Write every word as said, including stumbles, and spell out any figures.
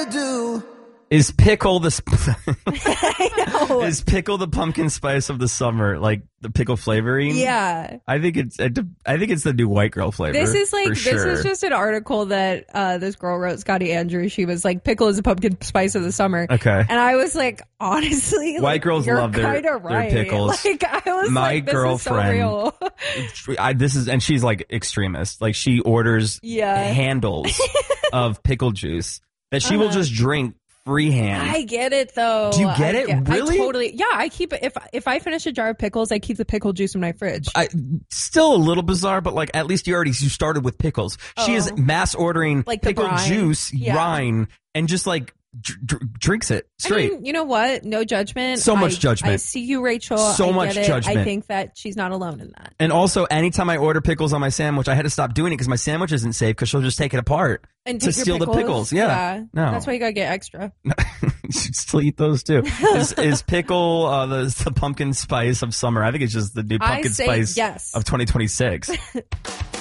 do. Is pickle the sp- I know. is pickle the pumpkin spice of the summer, like the pickle flavoring? Yeah. I think it's I think it's the new white girl flavor. This is like for this sure. is just an article that uh, this girl wrote, Scotty Andrews. She was like, "Pickle is the pumpkin spice of the summer." Okay. And I was like, honestly, White like, girls you're love their- kinda their right. pickles. Like I was My like, this girlfriend- is so real. I, this is and she's like extremist. Like she orders Yeah. handles of pickle juice that she will Uh-huh. just drink freehand. I get it though. Do you get I it? Really? I totally. Yeah, I keep it. If if I finish a jar of pickles, I keep the pickle juice in my fridge. I, still a little bizarre, but like at least you already you started with pickles. She is Oh. mass ordering Like the pickle brine. juice, Yeah. brine, and just like dr- dr- drinks it straight. I mean, you know what? No judgment. So much I- judgment. I see you, Rachel. So I much get it. judgment. I think that she's not alone in that. And also, anytime I order pickles on my sandwich, I had to stop doing it because my sandwich isn't safe because she'll just take it apart And to take your steal the pickles. Yeah, no, That's why you gotta get extra. you should still eat those too. Is, is pickle uh, the, the pumpkin spice of summer? I think it's just the new I pumpkin say spice yes. of twenty twenty-six.